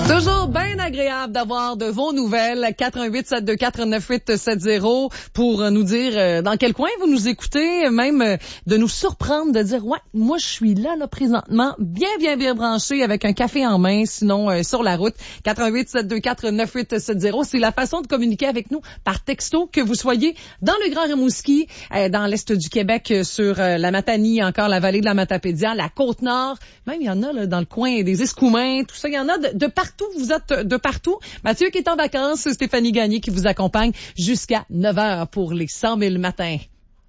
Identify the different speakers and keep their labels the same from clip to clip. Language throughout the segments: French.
Speaker 1: Toujours bien agréable d'avoir de vos nouvelles. 88-724-9870 pour nous dire dans quel coin vous nous écoutez, même de nous surprendre, de dire ouais, moi je suis là présentement, bien branché avec un café en main, sinon sur la route. 88-724-9870, c'est la façon de communiquer avec nous par texto, que vous soyez dans le Grand Rimouski, dans l'est du Québec, sur la Matanie, encore la vallée de la Matapédia, la Côte-Nord, même il y en a là, dans le coin des Escoumins, tout ça, il y en a de partout. Vous êtes de partout. Mathieu qui est en vacances, Stéphanie Gagné qui vous accompagne jusqu'à 9h pour les 100 000 matins.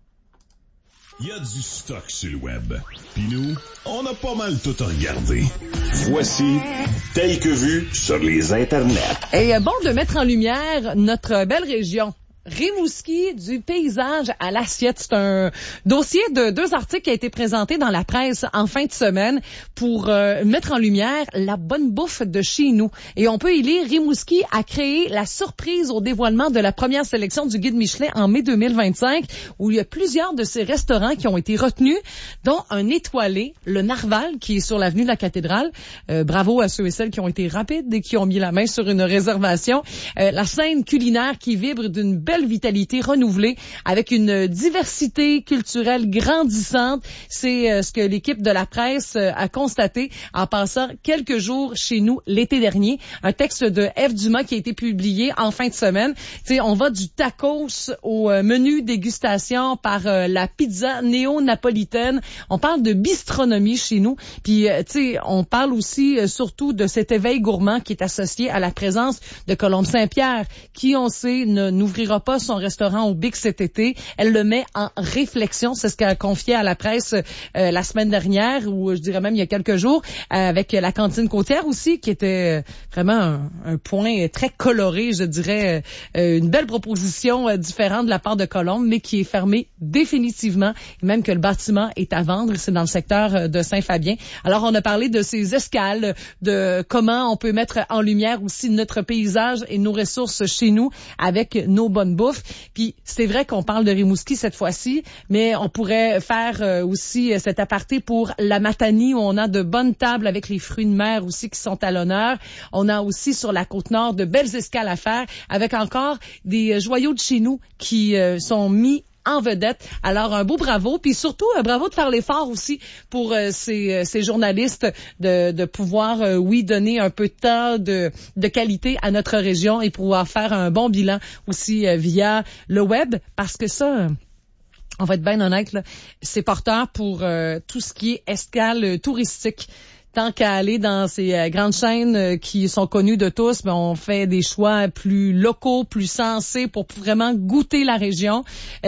Speaker 2: Il y a du stock sur le web. Puis nous, on a pas mal tout regardé. Voici Tel que vu sur les internets.
Speaker 1: Et bon de mettre en lumière notre belle région. Rimouski, du paysage à l'assiette. C'est un dossier de 2 articles qui a été présenté dans la presse en fin de semaine pour mettre en lumière la bonne bouffe de chez nous. Et on peut y lire, Rimouski a créé la surprise au dévoilement de la première sélection du Guide Michelin en mai 2025, où il y a plusieurs de ces restaurants qui ont été retenus, dont un étoilé, le Narval, qui est sur l'avenue de la Cathédrale. Bravo à ceux et celles qui ont été rapides et qui ont mis la main sur une réservation. La scène culinaire qui vibre d'une belle vitalité renouvelée avec une diversité culturelle grandissante. C'est ce que l'équipe de la presse a constaté en passant quelques jours chez nous l'été dernier. Un texte de F. Dumas qui a été publié en fin de semaine. T'sais, on va du tacos au menu dégustation par la pizza néo-napolitaine. On parle de bistronomie chez nous. Puis, on parle aussi surtout de cet éveil gourmand qui est associé à la présence de Colombe Saint-Pierre, qui, on sait, n'ouvrira pas son restaurant au Bic cet été. Elle le met en réflexion. C'est ce qu'elle a confié à la presse la semaine dernière, ou je dirais même il y a quelques jours, avec la cantine côtière aussi, qui était vraiment un point très coloré, je dirais, une belle proposition différente de la part de Colombe, mais qui est fermée définitivement, et même que le bâtiment est à vendre. C'est dans le secteur de Saint-Fabien. Alors, on a parlé de ces escales, de comment on peut mettre en lumière aussi notre paysage et nos ressources chez nous avec nos bonnes bouffe. Puis c'est vrai qu'on parle de Rimouski cette fois-ci, mais on pourrait faire aussi cet aparté pour la Matanie, où on a de bonnes tables avec les fruits de mer aussi qui sont à l'honneur. On a aussi sur la Côte-Nord de belles escales à faire avec encore des joyaux de chez nous qui sont mis en vedette. Alors, un beau bravo, puis surtout, un bravo de faire l'effort aussi pour ces journalistes de pouvoir, oui, donner un peu de temps de qualité à notre région et pouvoir faire un bon bilan aussi via le web, parce que ça... On va être bien honnête, là, c'est porteur pour tout ce qui est escale touristique. Tant qu'à aller dans ces grandes chaînes qui sont connues de tous, ben on fait des choix plus locaux, plus sensés pour vraiment goûter la région.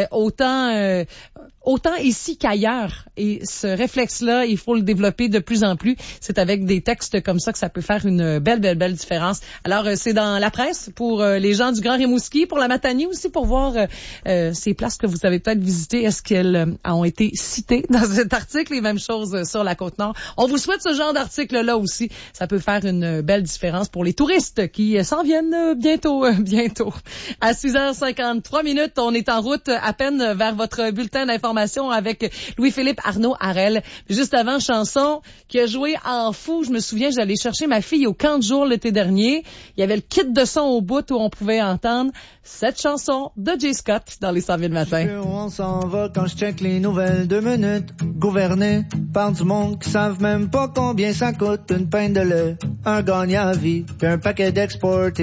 Speaker 1: Autant ici qu'ailleurs. Et ce réflexe-là, il faut le développer de plus en plus. C'est avec des textes comme ça que ça peut faire une belle différence. Alors, c'est dans la presse pour les gens du Grand Rimouski, pour la Matanie aussi, pour voir ces places que vous avez peut-être visitées. Est-ce qu'elles ont été citées dans cet article? Les mêmes choses sur la Côte-Nord. On vous souhaite ce genre d'article-là aussi. Ça peut faire une belle différence pour les touristes qui s'en viennent bientôt. À 6h53, on est en route à peine vers votre bulletin d'information avec Louis-Philippe Arnaud Harel. Juste avant, chanson qui a joué en fou. Je me souviens, j'allais chercher ma fille au camp de jour l'été dernier. Il y avait le kit de son au bout où on pouvait entendre cette chanson de Jay Scott dans les 100 000 matins.
Speaker 3: On s'en va quand je check les nouvelles 2 minutes. Gouverné par du monde qui savent même pas combien ça coûte une pinte de lait, un gagne à vie, puis un paquet d'exportés.